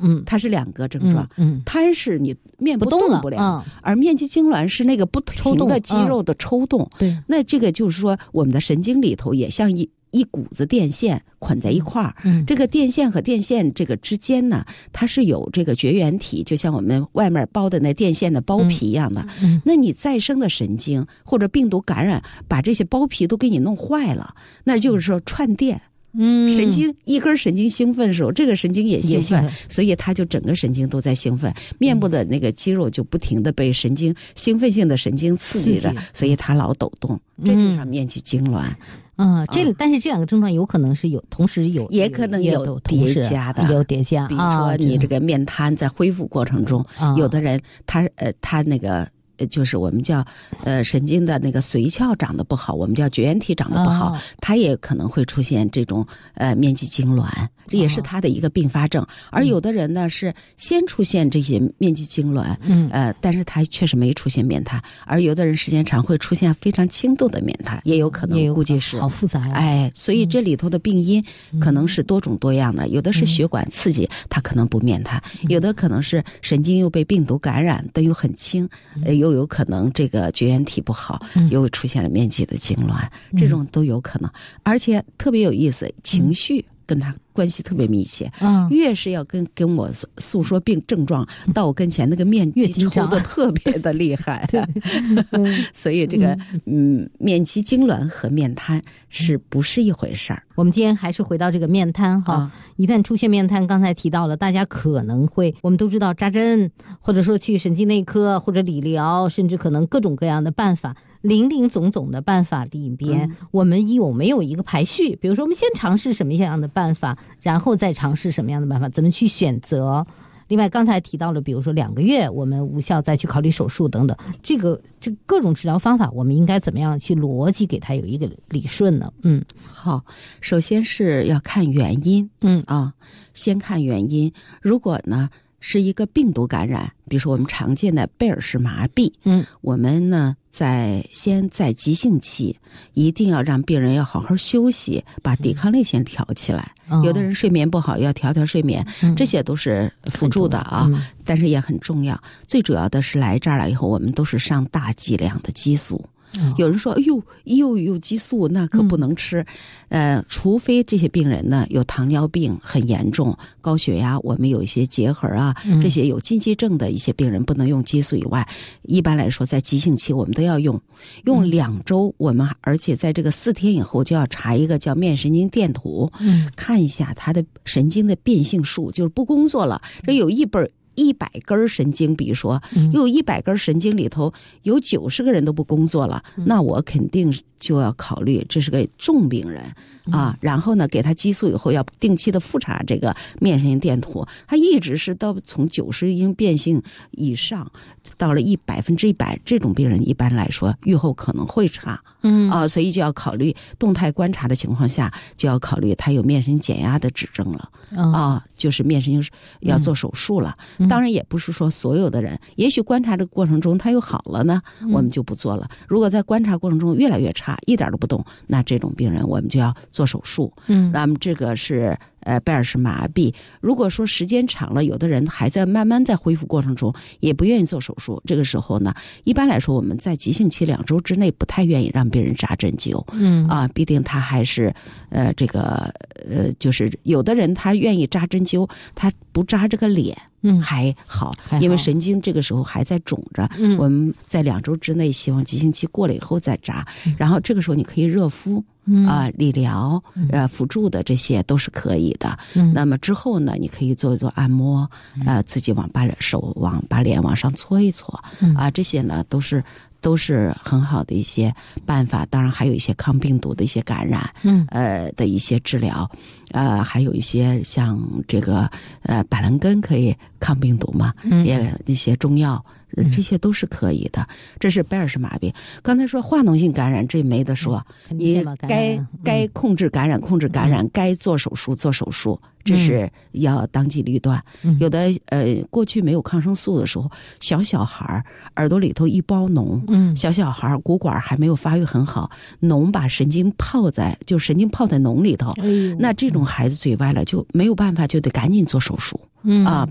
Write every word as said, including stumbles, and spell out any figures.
嗯， 它是两个症状。 嗯，嗯瘫是你面部动不了， 了嗯、 而面肌痉挛是那个不停的肌肉的抽动。 嗯、对， 那这个就是说，我们的神经里头也像一一股子电线捆在一块儿。 嗯， 这个电线和电线这个之间呢，它是有这个绝缘体，就像我们外面包的那电线的包皮一样的。 嗯，嗯那你再生的神经或者病毒感染，把这些包皮都给你弄坏了，那就是说串电。 嗯， 神经一根神经兴奋的时候，这个神经也兴奋， 兴奋所以它就整个神经都在兴奋，面部的那个肌肉就不停的被神经兴奋性的神经刺激着，所以它老抖动，这就是面肌痉挛。 嗯，这但是这两个症状有可能是有同时有， 也可能有叠加的， 有叠加。 比如说你这个面瘫在恢复过程中， 啊、 有的人他呃他那个。呃，就是我们叫呃神经的那个髓鞘长得不好，我们叫绝缘体长得不好， 哦、 它也可能会出现这种呃面肌痉挛，这也是它的一个并发症。哦、而有的人呢是先出现这些面肌痉挛，嗯，呃，但是他确实没出现面瘫，而有的人时间长会出现非常轻度的面瘫，也有可能，估计是好复杂呀。 哎，所以这里头的病因可能是多种多样的，嗯、有的是血管刺激，它可能不面瘫，嗯、有的可能是神经又被病毒感染，但又很轻，呃。又有可能这个绝缘体不好，又出现了面肌的痉挛，嗯、这种都有可能，而且特别有意思，情绪跟它关系特别密切。嗯，越是要跟跟我诉说病症状，到我跟前那个面肌抽的特别的厉害。嗯、所以这个嗯，面肌痉挛和面瘫是不是一回事儿？ 我们今天还是回到这个面瘫哈，啊、一旦出现面瘫，刚才提到了，大家可能会，我们都知道扎针，或者说去神经内科或者理疗，甚至可能各种各样的办法。林林总总的办法里边，嗯、我们有没有一个排序？比如说，我们先尝试什么样的办法，然后再尝试什么样的办法，怎么去选择？另外，刚才提到了，比如说两个月我们无效再去考虑手术等等，这个这各种治疗方法，我们应该怎么样去逻辑给它有一个理顺呢？嗯， 好，首先是要看原因， 嗯啊，先看原因。如果呢是一个病毒感染，比如说我们常见的贝尔氏麻痹， 嗯， 我们呢在先在急性期一定要让病人要好好休息，把抵抗力先调起来。 嗯、 有的人睡眠不好，要调调睡眠，嗯、这些都是辅助的啊， 嗯、 但是也很重要。最主要的是来这儿了以后，我们都是上大剂量的激素。有人说哎呦又有激素那可不能吃，嗯、呃除非这些病人呢有糖尿病很严重，高血压，我们有一些结核啊，这些有禁忌症的一些病人不能用激素以外，一般来说在急性期我们都要用用两周，我们而且在这个四天以后就要查一个叫面神经电图， 嗯， 看一下它的神经的变性数，就是不工作了，这有一本一百根神经，比如说又有一百根神经里头有九十个人都不工作了，嗯、那我肯定就要考虑这是个重病人啊。然后呢，给他激素以后要定期的复查这个面神经电图，他一直是到从九十已经变性以上，到了一百分之一百，这种病人一般来说预后可能会差， 嗯啊，所以就要考虑动态观察的情况下，就要考虑他有面神经减压的指征了， 嗯、 啊，就是面神经要做手术了。嗯当然也不是说所有的人，也许观察这个过程中他又好了呢，我们就不做了。如果在观察过程中越来越差，一点都不动，那这种病人我们就要做手术。 嗯， 那么这个是呃贝尔氏麻痹。如果说时间长了，有的人还在慢慢在恢复过程中，也不愿意做手术，这个时候呢，一般来说我们在急性期两周之内不太愿意让病人扎针灸。 嗯啊，必定他还是呃这个呃就是有的人他愿意扎针灸，他不扎这个脸。 嗯， 还好， 还好因为神经这个时候还在肿着。嗯，我们在两周之内，希望急性期过了以后再扎。嗯、然后这个时候你可以热敷， 嗯啊、呃，理疗，呃，辅助的这些都是可以的。 嗯， 那么之后呢，你可以做一做按摩，呃，自己往把手往把脸往上搓一搓， 嗯、 啊，这些呢都是。都是很好的一些办法，当然还有一些抗病毒的一些感染， 嗯， 呃的一些治疗，呃，还有一些像这个呃板蓝根可以抗病毒嘛， 嗯， 也一些中药，这些都是可以的。这是贝尔氏麻痹。刚才说化脓性感染，这没得说， 嗯、 你该、嗯、该控制感染，控制感染，嗯、该做手术做手术。这是要当机立断。 嗯、 有的呃，过去没有抗生素的时候，小小孩耳朵里头一包脓， 嗯， 小小孩骨管还没有发育很好，脓把神经泡在，就神经泡在脓里头， 哎、 那这种孩子嘴歪了就没有办法，就得赶紧做手术。 嗯啊，